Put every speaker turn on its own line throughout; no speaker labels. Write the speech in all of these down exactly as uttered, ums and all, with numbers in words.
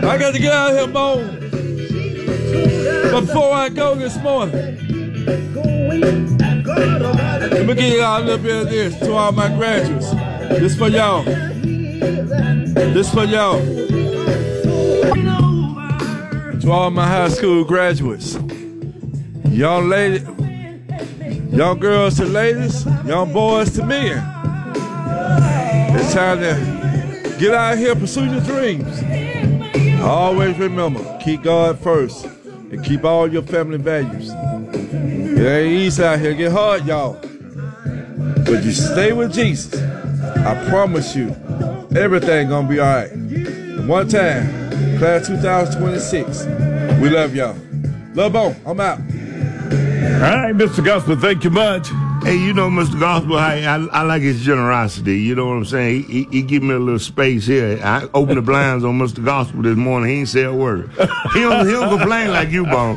I got to get out of here, Bone. But before I go this morning, let me give y'all a little bit of this to all my graduates. This for y'all. This for y'all. To all my high school graduates. Young ladies, young girls to ladies, young boys to men. It's time to get out here, pursue your dreams. Always remember, keep God first and keep all your family values. It ain't easy out here, get hard, y'all. But you stay with Jesus, I promise you, everything gonna be all right. And one time, class two thousand twenty-six, we love y'all. Love Bone, I'm out.
All right, Mister Gospel, thank you much.
Hey, you know, Mister Gospel, I, I, I like his generosity. You know what I'm saying? He, he, he give me a little space here. I opened the blinds on Mister Gospel this morning. He ain't say a word. He don't, he don't complain like you, Bone.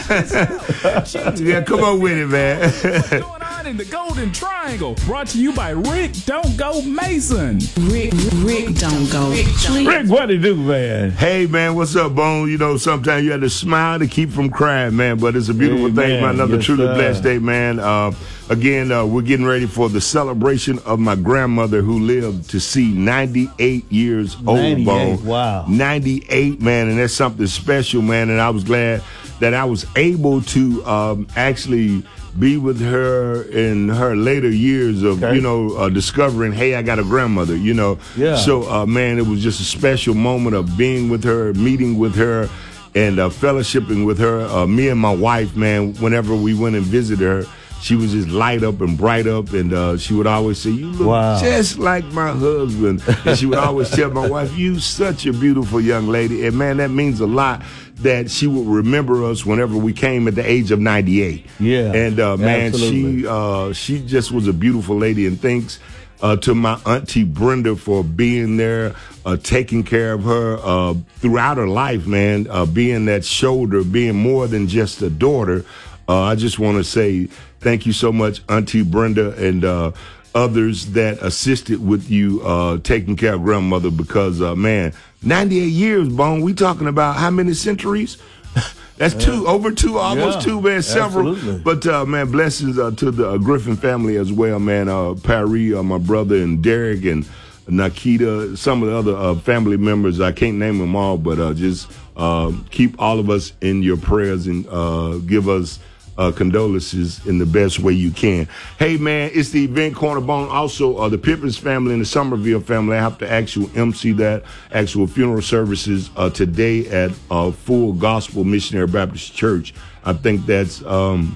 Yeah, come on with it, man.
What's going on in the Golden Triangle? Brought to you by Rick Don't Go Mason.
Rick, Rick Don't Go.
Rick, what do you do, man?
Hey, man, what's up, Bone? You know, sometimes you have to smile to keep from crying, man, but it's a beautiful
Hey,
thing,
man.
man. Another
Yes,
truly
sir.
blessed day, man. Uh, again, uh, we're getting ready for the celebration of my grandmother who lived to see ninety-eight years old,
ninety-eight,
Bone.
wow.
ninety-eight, man, and that's something special, man, and I was glad that I was able to um, actually be with her in her later years of,
Okay.
you know, uh, discovering, hey, I got a grandmother, you know.
Yeah.
So, uh, man, it was just a special moment of being with her, meeting with her, and uh, fellowshipping with her. Uh, me and my wife, man, whenever we went and visited her, she was just light up and bright up, and uh, she would always say, you look
Wow.
just like my husband. And she would always tell my wife, you such a beautiful young lady. And, man, that means a lot that she would remember us whenever we came at the age of ninety-eight.
Yeah,
And, uh, man,
absolutely.
she uh, she just was a beautiful lady. And thanks uh, to my auntie Brenda for being there, uh, taking care of her uh, throughout her life, man, uh, being that shoulder, being more than just a daughter. Uh, I just want to say thank you so much, Auntie Brenda, and uh, others that assisted with you uh, taking care of grandmother, because, uh, man, ninety-eight years, Bone, we talking about how many centuries? That's two, over two, almost
Yeah,
two, man, several.
absolutely.
But, uh, man, blessings uh, to the uh, Griffin family as well, man. Uh, Parry, uh, my brother, and Derek, and Nikita, some of the other uh, family members. I can't name them all, but uh, just uh, keep all of us in your prayers, and uh, give us Uh, condolences in the best way you can. Hey, man, it's the Event Corner, Bone. Also, uh, the Pippins family and the Somerville family. I have to actual M C that, actual funeral services uh, today at uh, Full Gospel Missionary Baptist Church. I think that's um,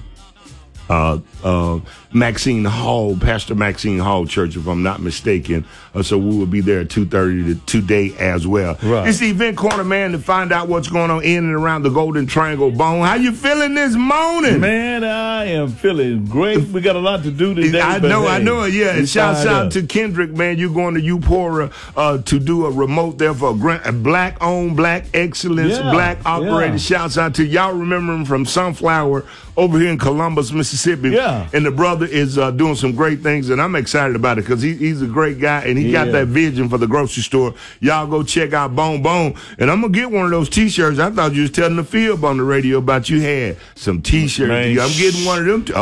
uh, uh, Maxine Hall, Pastor Maxine Hall Church, if I'm not mistaken. Uh, so we will be there at two thirty today as well.
Right.
It's the Event Corner, man, to find out what's going on in and around the Golden Triangle, Bone. How you feeling this morning?
Man, I am feeling great. We got a lot to do today.
I
but
know,
hey,
I know it, yeah.
we
And shouts
fired
out
up.
to Kendrick, man. You're going to Upora uh, to do a remote there for a, grant, a black-owned, black excellence,
Yeah,
black operated.
yeah.
Shouts out to y'all. Remember him from Sunflower over here in Columbus, Mississippi.
Yeah.
And the brother is uh, doing some great things, and I'm excited about it because he, he's a great guy, and he
Yeah.
got that vision for the grocery store. Y'all go check out Bone Bone, and I'm going to get one of those T-shirts. I thought you was telling the field on the radio about you had some T-shirts.
Man,
I'm getting one of them. T-